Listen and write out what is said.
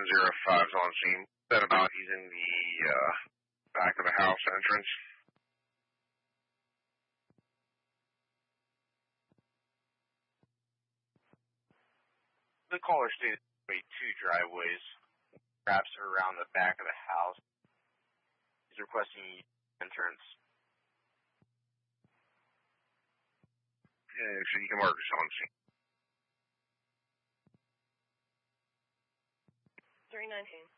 105's on scene. Is that about using the back of the house entrance? The caller stated two driveways, perhaps around the back of the house. He's requesting entrance. Yeah, so you can mark this on scene. 319.